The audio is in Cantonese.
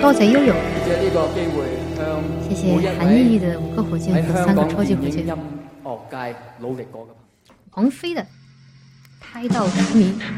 多謝悠悠， 借呢個機會向謝謝韓奕的5顆火箭和3個超級火箭。 音樂界努力過嘅朋友。 王菲的《胎到荼蘼》。